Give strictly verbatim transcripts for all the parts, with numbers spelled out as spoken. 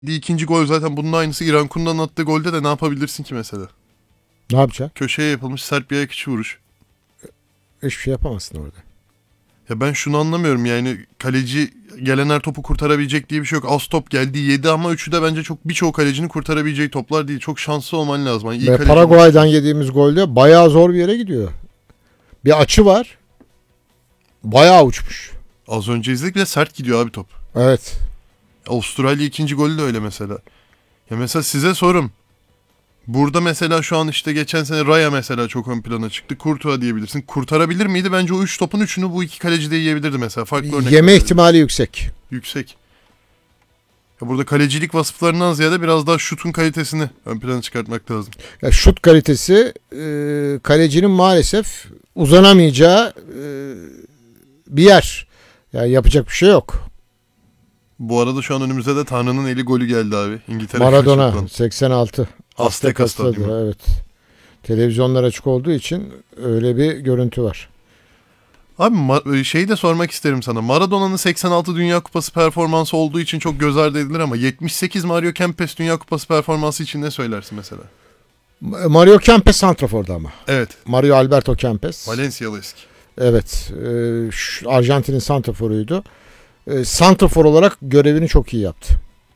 İkinci gol zaten bunun aynısı. İrhan Kundan'ın attığı golde de ne yapabilirsin ki mesela? Ne yapacaksın? Köşeye yapılmış sert bir ayak içi vuruş. Hiçbir şey yapamazsın orada. Ya ben şunu anlamıyorum, yani kaleci gelen her topu kurtarabilecek diye bir şey yok. Az top geldi yedi ama üçü de bence çok birçok kalecinin kurtarabileceği toplar değil. Çok şanslı olman lazım. Yani iyi Ve kaleci Paraguay'dan yediğimiz golde bayağı zor bir yere gidiyor. Bir açı var. Bayağı uçmuş. Az önce izledik bile sert gidiyor abi top. Evet. Avustralya ikinci golü de öyle mesela. Ya mesela size sorum. Burada mesela şu an işte geçen sene Raya mesela çok ön plana çıktı. Courtois diyebilirsin. Kurtarabilir miydi? Bence o üç topun üçünü bu iki kaleci de yiyebilirdi mesela. Farklı örnek. Yeme ihtimali yüksek. Yüksek. Ya burada kalecilik vasıflarından ziyade biraz daha şutun kalitesini ön plana çıkartmak lazım. Ya şut kalitesi e, kalecinin maalesef uzanamayacağı e, bir yer. Yani yapacak bir şey yok. Bu arada şu an önümüzde de Tanrı'nın eli golü geldi abi. İngiltere Maradona karşılıklı. seksen altı. Aztek Stadyumu. Evet. Televizyonlar açık olduğu için öyle bir görüntü var. Abi ma- şeyi de sormak isterim sana. Maradona'nın seksen altı Dünya Kupası performansı olduğu için çok göz ardı edilir ama yetmiş sekiz Mario Kempes Dünya Kupası performansı için ne söylersin mesela? Mario Kempes santrafordu ama. Evet. Mario Alberto Kempes. Valencialı eski. Evet. E, şu Arjantin'in santraforuydu. E, santrafor olarak görevini çok iyi yaptı.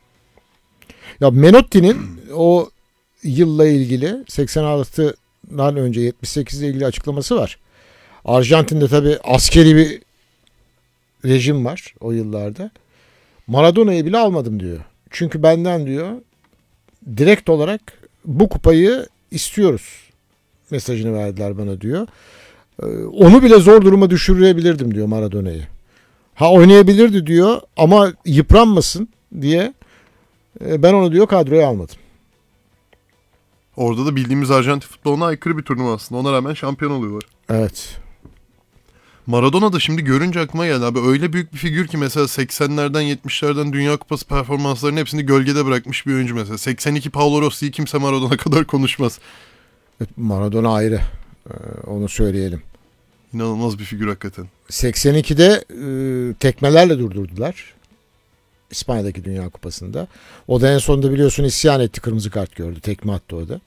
Ya Menotti'nin o yılla ilgili seksen altıdan önce yetmiş sekiz ile ilgili açıklaması var. Arjantin'de tabii askeri bir rejim var o yıllarda. Maradona'yı bile almadım diyor. Çünkü benden diyor direkt olarak bu kupayı istiyoruz mesajını verdiler bana diyor. Onu bile zor duruma düşürebilirdim diyor Maradona'yı. Ha oynayabilirdi diyor ama yıpranmasın diye ben onu diyor kadroya almadım. Orada da bildiğimiz Arjantin futboluna aykırı bir turnuva aslında. Ona rağmen şampiyon oluyorlar. Evet. Maradona da şimdi görünce aklıma geldi abi. Öyle büyük bir figür ki mesela seksenlerden yetmişlerden Dünya Kupası performanslarının hepsini gölgede bırakmış bir oyuncu mesela. seksen iki Paolo Rossi'yi kimse Maradona kadar konuşmaz. Maradona ayrı. Onu söyleyelim. İnanılmaz bir figür hakikaten. seksen ikide e, tekmelerle durdurdular. İspanya'daki Dünya Kupası'nda. O da en sonunda biliyorsun isyan etti. Kırmızı kart gördü. Tekme attı o da.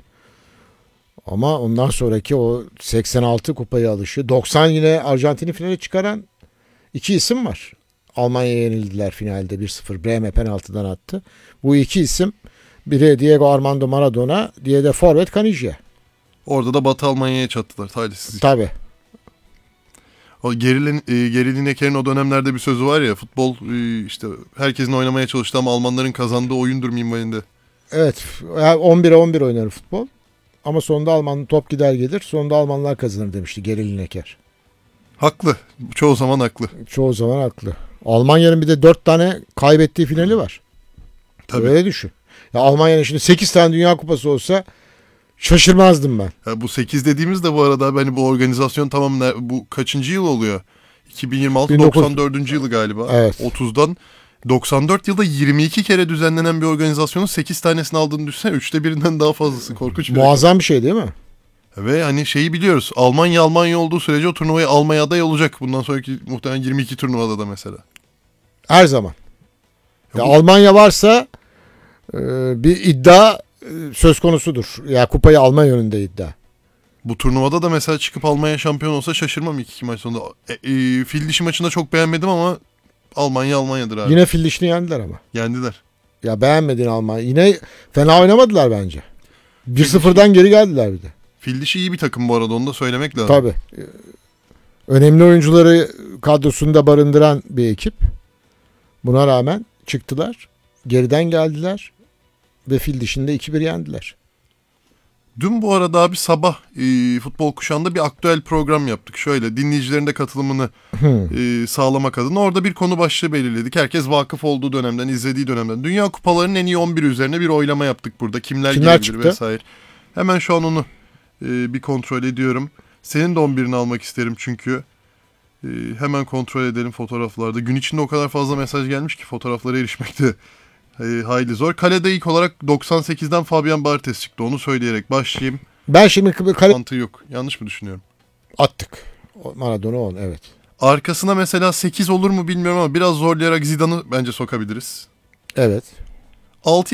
Ama ondan sonraki o seksen altı kupayı alışı. doksan yine Arjantin'i finale çıkaran iki isim var. Almanya'ya yenildiler finalde bir sıfır. Breme penaltıdan attı. Bu iki isim, biri Diego Armando Maradona, diğeri de forvet Caniggia. Orada da Batı Almanya'ya çattılar talihsiz için. Tabii. O Geri, e, Geri Lineker'in o dönemlerde bir sözü var ya, futbol e, işte herkesin oynamaya çalıştığı ama Almanların kazandığı oyundur minvalinde. Evet, on bire on bir oynar futbol. Ama sonunda Alman top gider gelir. Sonunda Almanlar kazanır demişti Geri Lineker. Haklı. Çoğu zaman haklı. Çoğu zaman haklı. Almanya'nın bir de dört tane kaybettiği finali var. Tabii. Öyle düşün. Ya Almanya'nın şimdi sekiz tane Dünya Kupası olsa şaşırmazdım ben. Ya bu sekiz dediğimiz de bu arada hani bu organizasyon tamam, bu kaçıncı yıl oluyor? iki bin yirmi altı doksan dördüncü yılı galiba. Evet. otuzdan doksan dört yılda yirmi iki kere düzenlenen bir organizasyonun sekiz tanesini aldığını düşünsene. üçte birinden daha fazlası. Korkunç bir Muazzam rekor. Bir şey değil mi? Ve hani şeyi biliyoruz. Almanya Almanya olduğu sürece o turnuvayı almaya aday olacak. Bundan sonraki muhtemelen yirmi iki turnuvada da mesela. Her zaman. Ya bu... Almanya varsa e, bir iddia e, söz konusudur. Ya kupayı alma yönünde iddia. Bu turnuvada da mesela çıkıp Almanya şampiyon olsa şaşırmam ilk iki maç sonunda. E, e, fil dişi maçında çok beğenmedim ama Almanya Almanya'dır abi. Yine fil dişini yendiler ama. Yendiler. Ya beğenmedin Almanya. Yine fena oynamadılar bence. bir sıfırdan geri geldiler bir de. Fil dişi iyi bir takım bu arada, onu da söylemek lazım. Tabii. Önemli oyuncuları kadrosunda barındıran bir ekip. Buna rağmen çıktılar. Geriden geldiler. Ve fil dişinde iki bir yendiler. Dün bu arada abi sabah e, Futbol Kuşağı'nda bir aktüel program yaptık. Şöyle dinleyicilerin de katılımını e, sağlamak adına orada bir konu başlığı belirledik. Herkes vakıf olduğu dönemden, izlediği dönemden. Dünya Kupalarının en iyi on bir üzerine bir oylama yaptık burada. Kimler, Kimler gelebilir çıktı? Vesaire. Hemen şu an onu e, bir kontrol ediyorum. Senin de on birini almak isterim çünkü. E, hemen kontrol edelim fotoğraflarda. Gün içinde o kadar fazla mesaj gelmiş ki fotoğraflara erişmekte E, hayli zor. Kalede ilk olarak doksan sekizden Fabian Barthez çıktı. Onu söyleyerek başlayayım. Ben şimdi kale... mantığı yok. Yanlış mı düşünüyorum? Attık. Maradona on, evet. Arkasına mesela sekiz olur mu bilmiyorum ama biraz zorlayarak Zidane'ı bence sokabiliriz. Evet. altı